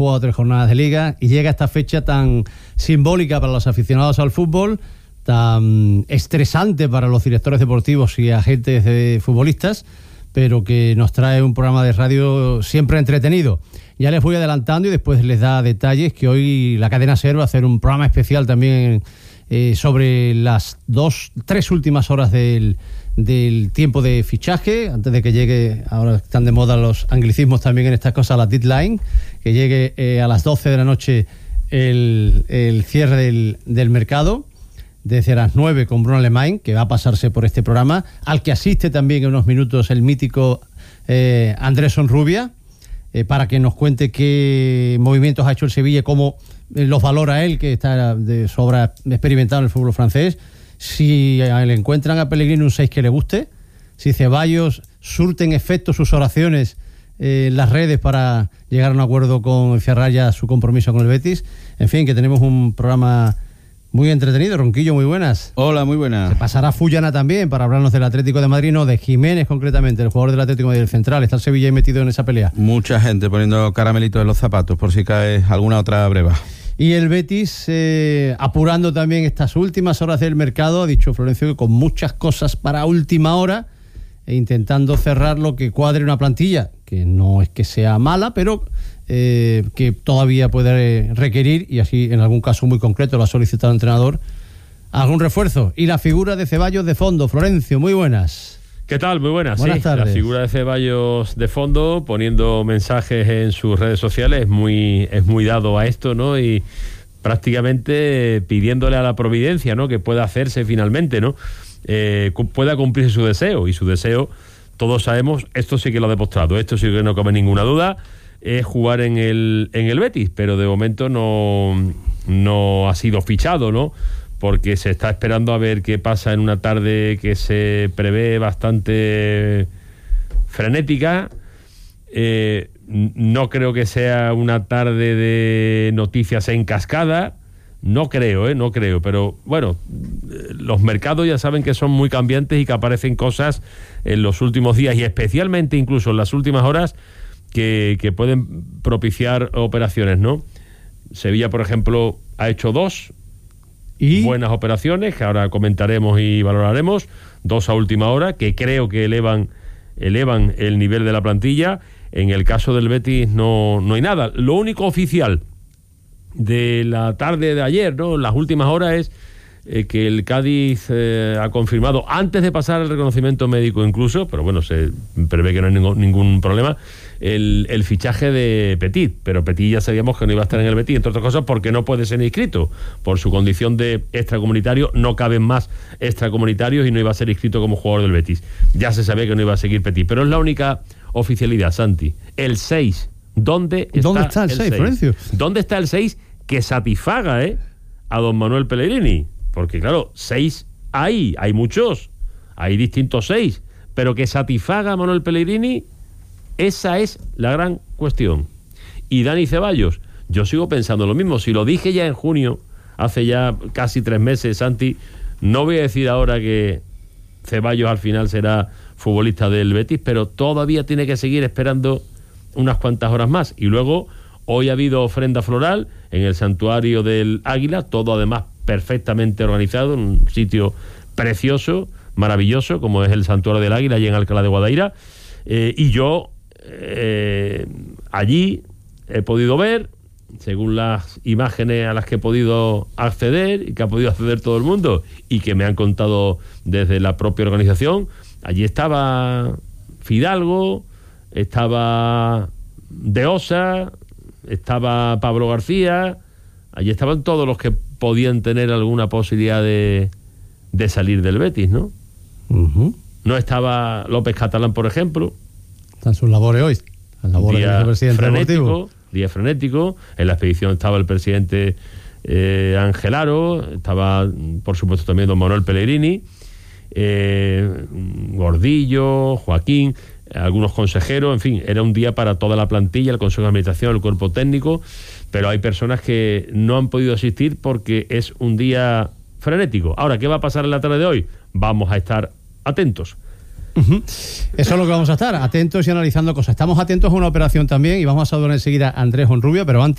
jugado 3 jornadas de liga y llega esta fecha tan simbólica para los aficionados al fútbol, tan estresante para los directores deportivos y agentes de futbolistas, pero que nos trae un programa de radio siempre entretenido. Ya les voy adelantando y después les da detalles que hoy la cadena SER va a hacer un programa especial también sobre las 3 últimas horas del tiempo de fichaje, antes de que llegue, ahora están de moda los anglicismos también en estas cosas, la deadline, que llegue a las 12 de la noche el cierre del mercado, desde las 9 con Bruno Alemany, que va a pasarse por este programa, al que asiste también en unos minutos el mítico Andrés Sonrubia, para que nos cuente qué movimientos ha hecho el Sevilla y cómo los valora él, que está de sobra experimentado en el fútbol francés. Si le encuentran a Pellegrini un 6 que le guste, si Ceballos surten efecto sus oraciones en las redes para llegar a un acuerdo con cerrar ya su compromiso con el Betis. En fin, que tenemos un programa muy entretenido. Ronquillo, muy buenas. Hola, muy buenas. Se pasará Fullana también para hablarnos del Atlético de Madrid, no, de Jiménez concretamente, el jugador del Atlético de Madrid, el central. Está el Sevilla ahí metido en esa pelea. Mucha gente poniendo caramelitos en los zapatos por si cae alguna otra breva. Y el Betis apurando también estas últimas horas del mercado, ha dicho Florencio que con muchas cosas para última hora, e intentando cerrar lo que cuadre una plantilla, que no es que sea mala, pero que todavía puede requerir, y así en algún caso muy concreto lo ha solicitado el entrenador, algún refuerzo. Y la figura de Ceballos de fondo. Florencio, muy buenas. ¿Qué tal? Muy buenas. Buenas tardes. La figura de Ceballos de fondo, poniendo mensajes en sus redes sociales, es muy dado a esto, ¿no? Y prácticamente pidiéndole a la providencia, ¿no?, que pueda hacerse finalmente, ¿no? Pueda cumplirse su deseo. Y su deseo, todos sabemos, esto sí que lo ha demostrado, esto sí que no cabe ninguna duda, es jugar en el Betis, pero de momento no ha sido fichado, ¿no?, porque se está esperando a ver qué pasa en una tarde que se prevé bastante frenética. No creo que sea una tarde de noticias en cascada, no creo, pero bueno, los mercados ya saben que son muy cambiantes y que aparecen cosas en los últimos días y especialmente incluso en las últimas horas que pueden propiciar operaciones, ¿no? Sevilla, por ejemplo, ha hecho 2 buenas operaciones que ahora comentaremos y valoraremos, 2 a última hora que creo que elevan el nivel de la plantilla. En el caso del Betis no hay nada. Lo único oficial de la tarde de ayer, ¿no?, en las últimas horas, es que el Cádiz ha confirmado, antes de pasar el reconocimiento médico incluso, pero bueno, se prevé que no hay ningún problema, el fichaje de Petit, pero Petit ya sabíamos que no iba a estar en el Betis, entre otras cosas porque no puede ser inscrito por su condición de extracomunitario, no caben más extracomunitarios y no iba a ser inscrito como jugador del Betis. Ya se sabía que no iba a seguir Petit, pero es la única oficialidad, Santi. El 6, ¿dónde está el 6, Florencio? ¿Dónde está el 6 que satisfaga a don Manuel Pellegrini? Porque claro, 6 hay muchos, hay distintos 6, pero que satisfaga a Manuel Pellegrini, esa es la gran cuestión. Y Dani Ceballos, yo sigo pensando lo mismo. Si lo dije ya en junio, hace ya casi 3 meses, Santi, no voy a decir ahora que Ceballos al final será futbolista del Betis, pero todavía tiene que seguir esperando unas cuantas horas más. Y luego, hoy ha habido ofrenda floral en el santuario del Águila, todo además perfectamente organizado, en un sitio precioso, maravilloso, como es el santuario del Águila, allí en Alcalá de Guadaira. Y yo allí he podido ver, según las imágenes a las que he podido acceder y que ha podido acceder todo el mundo y que me han contado desde la propia organización, allí estaba Fidalgo, estaba De Osa, estaba Pablo García, allí estaban todos los que podían tener alguna posibilidad de salir del Betis, ¿no? Uh-huh. No estaba López Catalán, por ejemplo. Están sus labores hoy. Las labores del vicepresidente deportivo. Día frenético. En la expedición estaba el presidente Ángel Aro, estaba, por supuesto, también don Manuel Pellegrini, Gordillo, Joaquín, algunos consejeros, en fin, era un día para toda la plantilla, el Consejo de Administración, el cuerpo técnico, pero hay personas que no han podido asistir porque es un día frenético. Ahora, ¿qué va a pasar en la tarde de hoy? Vamos a estar atentos. Uh-huh. Eso es lo que vamos a estar, atentos y analizando cosas. Estamos atentos a una operación también y vamos a saludar enseguida a Andrés Honrubia, pero antes